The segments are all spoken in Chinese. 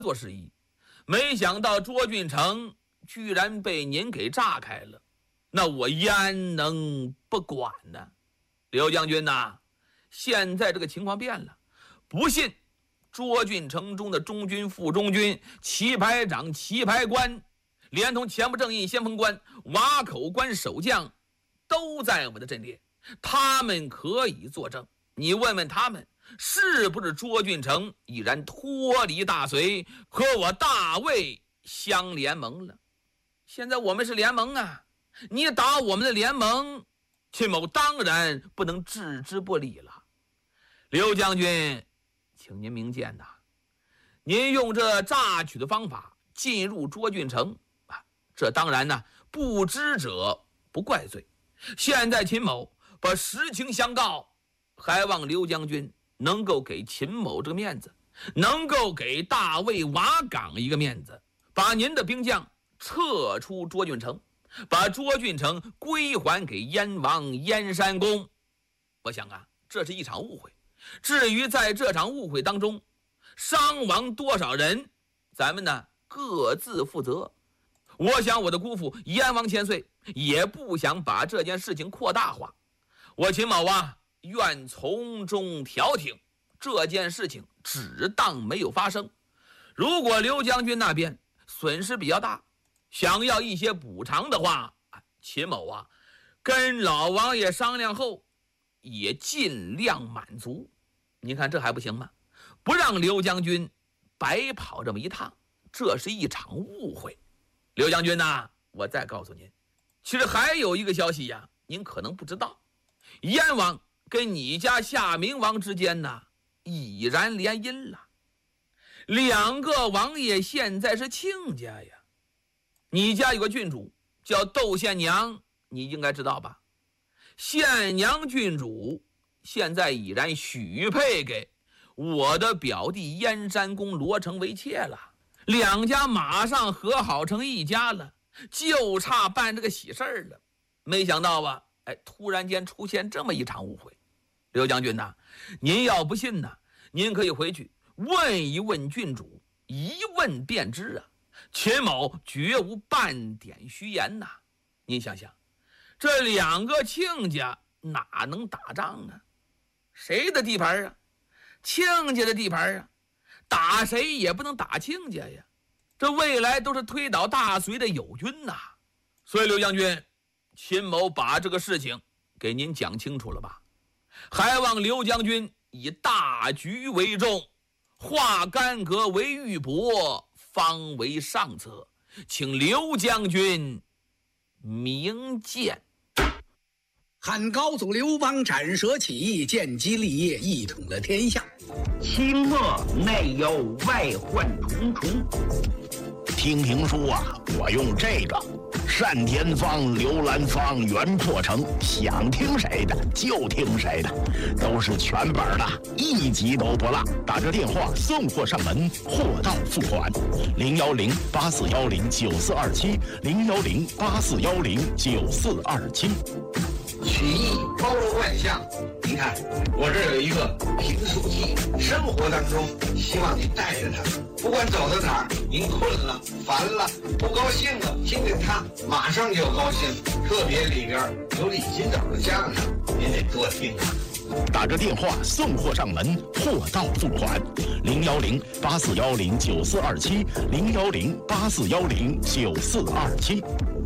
做事宜，没想到卓俊成居然被您给炸开了，那我焉能不管呢？刘将军呐，现在这个情况变了，不信卓俊成中的中军、副中军、旗牌长、旗牌官，连同前部正印、先锋官、瓦口关守将，都在我的阵列，他们可以作证。你问问他们，是不是卓俊成已然脱离大隋，和我大魏相联盟了？现在我们是联盟啊，你打我们的联盟，秦某当然不能置之不理了。刘将军，请您明鉴呐，您用这榨取的方法进入卓俊城这当然呢，不知者不怪罪。现在秦某把实情相告，还望刘将军能够给秦某这个面子，能够给大魏瓦岗一个面子，把您的兵将撤出卓俊城，把卓俊城归还给燕王燕山公。我想啊，这是一场误会。至于在这场误会当中伤亡多少人，咱们呢各自负责。我想我的姑父燕王千岁也不想把这件事情扩大化，我秦某啊愿从中调停，这件事情只当没有发生。如果刘将军那边损失比较大，想要一些补偿的话，秦某啊跟老王爷商量后也尽量满足。您看这还不行吗？不让刘将军白跑这么一趟，这是一场误会。刘将军呐，我再告诉您，其实还有一个消息呀，您可能不知道，燕王跟你家夏明王之间呢已然联姻了，两个王爷现在是亲家呀。你家有个郡主叫窦宪娘，你应该知道吧？宪娘郡主现在已然许配给我的表弟燕山公罗成为妾了，两家马上和好成一家了，就差办这个喜事儿了。没想到吧，突然间出现这么一场误会。刘将军呐，您要不信呢，您可以回去问一问郡主，一问便知啊。秦某绝无半点虚言呐。您想想，这两个亲家哪能打仗啊？谁的地盘啊？亲家的地盘啊，打谁也不能打亲家呀。这未来都是推倒大隋的友军呐。所以刘将军，秦某把这个事情给您讲清楚了吧？还望刘将军以大局为重，化干戈为玉帛，方为上策，请刘将军明鉴。 汉高祖刘邦斩蛇起义，建基立业，一统了天下。 清末内忧外患重重。 听评书啊，我用这个单田芳、刘兰芳、袁破城，想听谁的就听谁的，都是全本的，一集都不落。打这电话送货上门，货到付款。010-8410-9427，010-8410-9427。 曲艺包罗万象，您看我这儿有一个评书机，生活当中希望你带着它，不管走到哪儿，您困了、烦了、不高兴了，听着它马上就高兴。特别里边有李金斗的相声，您得多听啊。 打着电话送货上门，货到付款。010-8410-9427，010-8410-9427。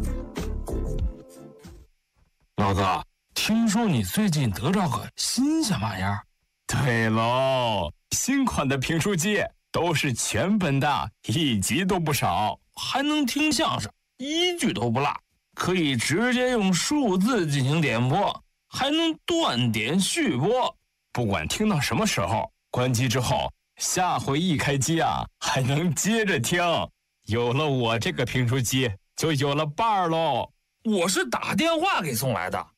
老子听说你最近得着个新鲜玩意儿？ 对喽，新款的评书机都是全本的，一集都不少， 还能听相声，一句都不落，可以直接用数字进行点播，还能断点续播。 不管听到什么时候，关机之后，下回一开机啊，还能接着听。有了我这个评书机，就有了伴儿喽。 我是打电话给送来的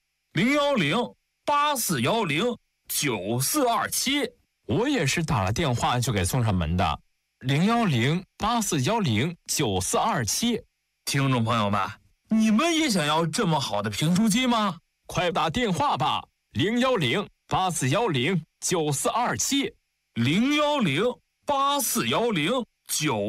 ，010-8410-9427。 我也是打了电话就给送上门的，010-8410-9427。 听众朋友们，你们也想要这么好的评书机吗？ 快打电话吧，010-8410-9427，010-8410-9427。